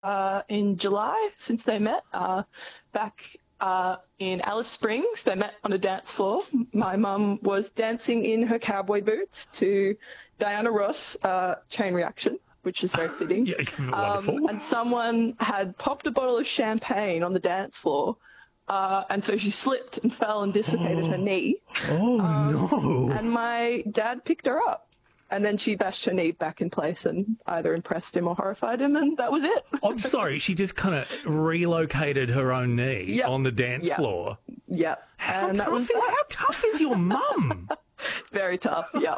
in July since they met. Back in Alice Springs, they met on a dance floor. My mum was dancing in her cowboy boots to Diana Ross, Chain Reaction, which is very fitting. Yeah, wonderful. And someone had popped a bottle of champagne on the dance floor. And so she slipped and fell and dislocated her knee. Oh, no. And my dad picked her up. And then she bashed her knee back in place and either impressed him or horrified him, and that was it. I'm sorry, she just kind of relocated her own knee on the dance floor. Yep. How tough is your mum? Very tough, yep.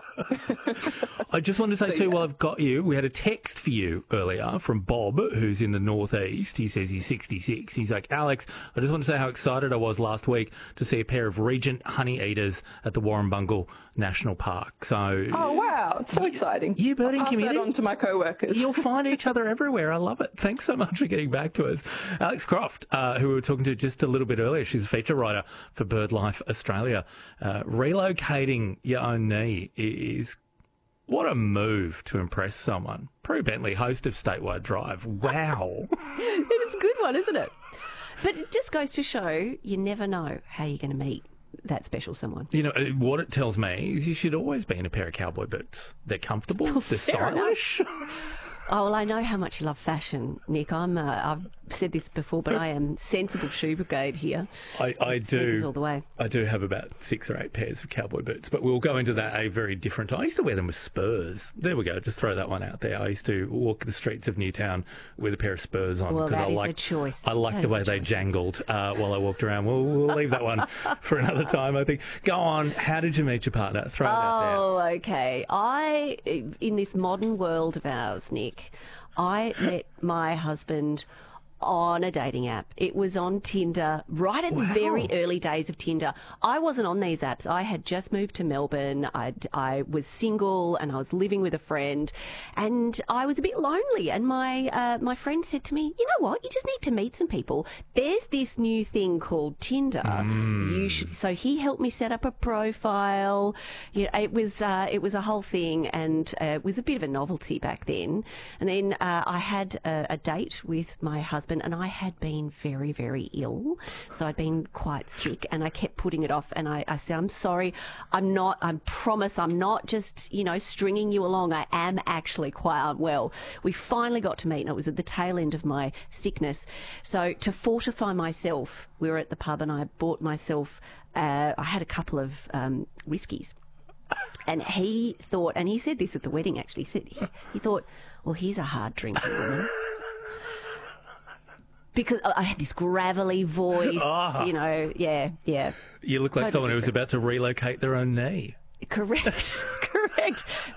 I just wanted to say, too, while I've got you, we had a text for you earlier from Bob, who's in the northeast. He says he's 66. He's like, Alex, I just want to say how excited I was last week to see a pair of Regent honey eaters at the Warrumbungle National Park. So, oh, wow. It's so exciting. Yeah, birding I'll pass community. that on to my co-workers. You'll find each other everywhere. I love it. Thanks so much for getting back to us. Alex Croft, who we were talking to just a little bit earlier, she's a feature writer for BirdLife Australia. Relocating your own knee is what a move to impress someone. Prue Bentley, host of Statewide Drive. Wow. It is a good one, isn't it? But it just goes to show you never know how you're going to meet that special someone. You know, what it tells me is you should always be in a pair of cowboy boots. They're comfortable, they're stylish. Oh, well, I know how much you love fashion, Nick. I've said this before, but I am sensible shoe brigade here. I do. Sneakers all the way. I do have about 6 or 8 pairs of cowboy boots, but we'll go into that a very different time. I used to wear them with spurs. There we go. Just throw that one out there. I used to walk the streets of Newtown with a pair of spurs on. Well, that is I a choice. I liked the way they jangled while I walked around. We'll leave that one for another time, I think. Go on. How did you meet your partner? Throw it out there. Oh, okay. In this modern world of ours, Nick, I met my husband on a dating app. It was on Tinder, right at the very early days of Tinder. I wasn't on these apps. I had just moved to Melbourne. I was single and I was living with a friend, and I was a bit lonely. And my friend said to me, "You know what? You just need to meet some people. There's this new thing called Tinder. You should." So he helped me set up a profile. You know, it was a whole thing, and it was a bit of a novelty back then. And then I had a date with my husband. And I had been very, very ill. So I'd been quite sick and I kept putting it off. And I said, "I'm sorry. I promise I'm not just, stringing you along. I am actually quite unwell." We finally got to meet, and it was at the tail end of my sickness. So to fortify myself, we were at the pub and I bought myself, I had a couple of whiskies. And he thought, and he said this at the wedding actually, he thought, "Well, he's a hard drinking woman." Because I had this gravelly voice, yeah. You look like someone who was about to relocate their own knee. Correct.